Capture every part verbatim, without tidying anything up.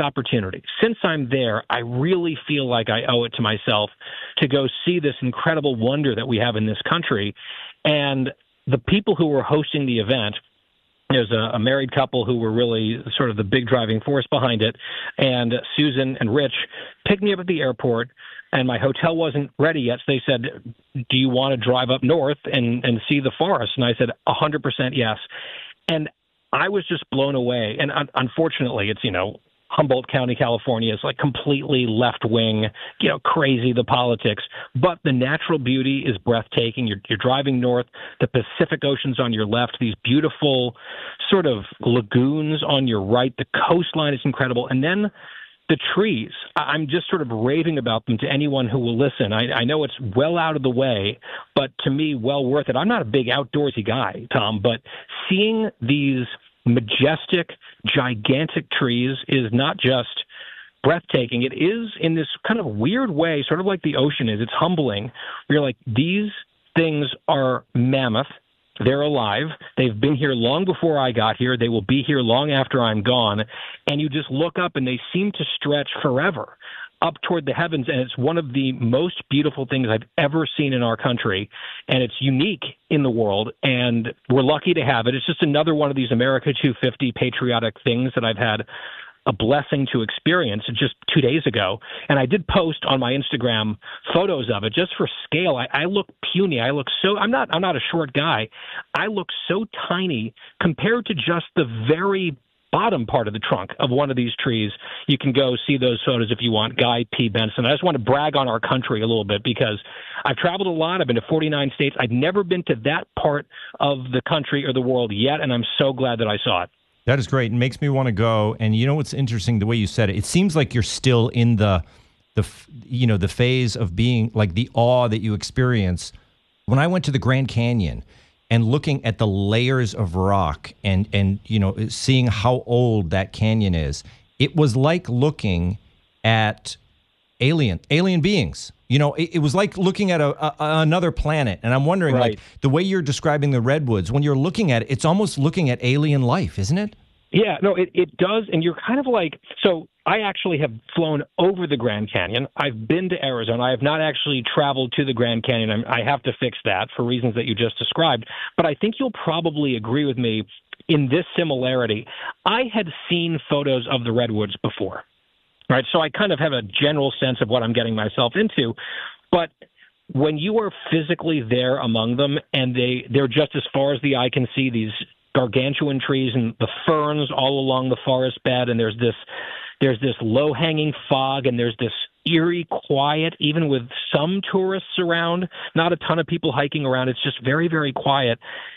opportunity. Since I'm there, I really feel like I owe it to myself to go see this incredible wonder that we have in this country. And the people who were hosting the event, there's a, a married couple who were really sort of the big driving force behind it. And Susan and Rich picked me up at the airport, and my hotel wasn't ready yet. So they said, do you want to drive up north and, and see the forest? And I said, one hundred percent yes. And I was just blown away. And un- unfortunately, it's, you know, Humboldt County, California is like completely left wing, you know, crazy, the politics. But the natural beauty is breathtaking. You're, you're driving north, the Pacific Ocean's on your left, these beautiful sort of lagoons on your right. The coastline is incredible. And then the trees, I'm just sort of raving about them to anyone who will listen. I, I know it's well out of the way, but to me, well worth it. I'm not a big outdoorsy guy, Tom, but seeing these majestic, gigantic trees is not just breathtaking. It is in this kind of weird way, sort of like the ocean is. It's humbling. You're like, these things are mammoth. They're alive. They've been here long before I got here. They will be here long after I'm gone. And you just look up and they seem to stretch forever up toward the heavens. And it's one of the most beautiful things I've ever seen in our country. And it's unique in the world. And we're lucky to have it. It's just another one of these America two fifty patriotic things that I've had a blessing to experience just two days ago. And I did post on my Instagram photos of it just for scale. I, I look puny. I look so, I'm not, I'm not a short guy. I look so tiny compared to just the very bottom part of the trunk of one of these trees. You can go see those photos if you want. Guy P. Benson. I just want to brag on our country a little bit because I've traveled a lot. I've been to forty-nine states. I've never been to that part of the country or the world yet. And I'm so glad that I saw it. That is great. It makes me want to go. And you know what's interesting, the way you said it, it seems like you're still in the, the you know, the phase of being like the awe that you experience. When I went to the Grand Canyon and looking at the layers of rock and, and you know, seeing how old that canyon is, it was like looking at alien alien beings. You know, it, it was like looking at a, a another planet. And I'm wondering, right. like, the way you're describing the redwoods, when you're looking at it, it's almost looking at alien life, isn't it? Yeah, no, it, it does. And you're kind of like, so I actually have flown over the Grand Canyon. I've been to Arizona. I have not actually traveled to the Grand Canyon. I'm, I have to fix that for reasons that you just described. But I think you'll probably agree with me in this similarity. I had seen photos of the redwoods before. Right, so I kind of have a general sense of what I'm getting myself into, but when you are physically there among them and they, they're just as far as the eye can see, these gargantuan trees and the ferns all along the forest bed, and there's this there's this low-hanging fog, and there's this eerie quiet, even with some tourists around, not a ton of people hiking around. It's just very, very quiet.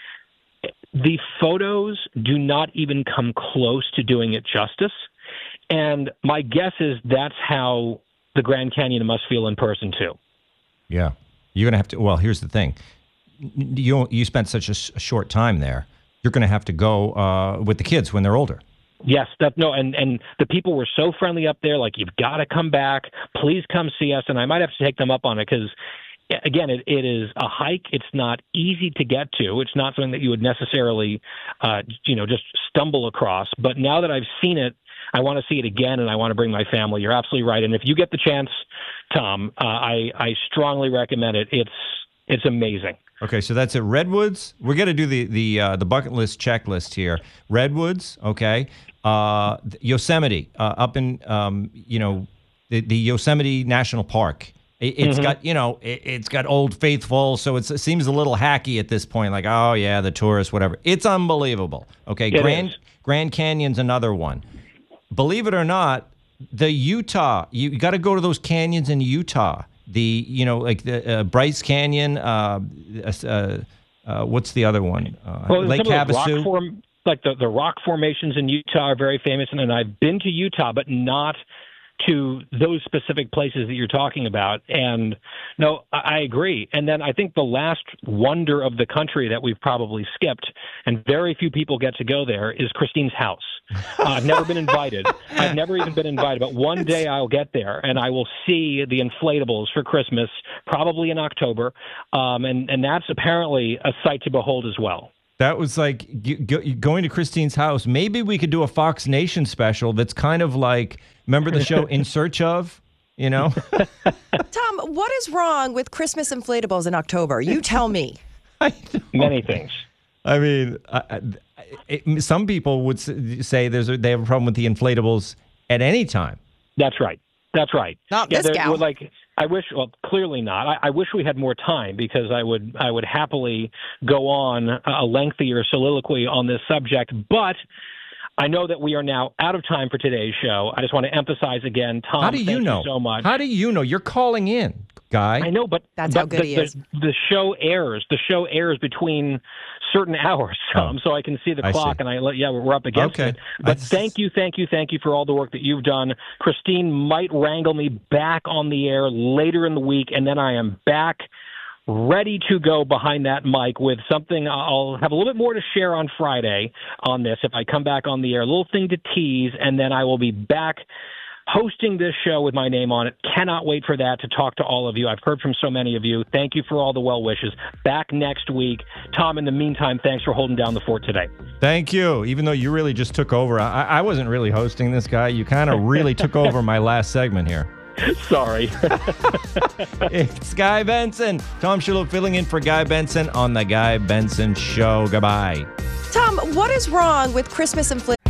The photos do not even come close to doing it justice. And my guess is that's how the Grand Canyon must feel in person, too. Yeah. You're going to have to, well, here's the thing. You you spent such a, sh- a short time there. You're going to have to go uh, with the kids when they're older. Yes, that no, and, and the people were so friendly up there, like, you've got to come back. Please come see us. And I might have to take them up on it because, again, it, it is a hike. It's not easy to get to. It's not something that you would necessarily, uh, you know, just stumble across. But now that I've seen it, I want to see it again, and I want to bring my family. You're absolutely right. And if you get the chance, Tom, uh, I, I strongly recommend it. It's it's amazing. Okay, so that's it. Redwoods. We're going to do the the uh, the bucket list checklist here. Redwoods, okay. Uh, Yosemite, uh, up in um, you know the, the Yosemite National Park. It, it's mm-hmm. got you know it, it's got Old Faithful, so it's, it seems a little hacky at this point. Like, oh yeah, the tourists, whatever. It's unbelievable. Okay, it Grand is. Grand Canyon's another one. Believe it or not, the Utah, you got to go to those canyons in Utah. The, you know, like the uh, Bryce Canyon, uh, uh, uh, what's the other one? Uh, well, Lake Havasu. Form, like the, the rock formations in Utah are very famous, and, and I've been to Utah, but not to those specific places that you're talking about. And no, I, I agree. And then I think the last wonder of the country that we've probably skipped, and very few people get to go there, is Christine's house. Uh, I've never been invited. I've never even been invited, but one day I'll get there and I will see the inflatables for Christmas, probably in October. Um, and, and that's apparently a sight to behold as well. That was like g- g- going to Christine's house. Maybe we could do a Fox Nation special that's kind of like, remember the show In Search Of? You know? Tom, what is wrong with Christmas inflatables in October? You tell me. I Many things. I mean, I, I, it, some people would say there's a, they have a problem with the inflatables at any time. That's right. That's right. Not yeah, this gal. Like, I wish. Well, clearly not. I, I wish we had more time because I would. I would happily go on a lengthier soliloquy on this subject, but I know that we are now out of time for today's show. I just want to emphasize again, Tom. How do you thank know? You so much. How do you know? You're calling in, guy. I know, but that's but how good the, he is. The, the show airs. The show airs between certain hours, Tom, Oh, so I can see the I clock, see. and I let yeah, we're up against Okay. it. But I- thank you, thank you, thank you for all the work that you've done. Christine might wrangle me back on the air later in the week, and then I am back ready to go behind that mic with something. I'll have a little bit more to share on Friday on this if I come back on the air, a little thing to tease, and then I will be back hosting this show with my name on it. Cannot wait for that, to talk to all of you. I've heard from so many of you. Thank you for all the well wishes. Back next week. Tom, in the meantime, thanks for holding down the fort today. Thank you. Even though you really just took over. I, I wasn't really hosting this guy. You kind of really took over my last segment here. Sorry. It's Guy Benson. Tom Shalhoub filling in for Guy Benson on The Guy Benson Show. Goodbye. Tom, what is wrong with Christmas inflatables?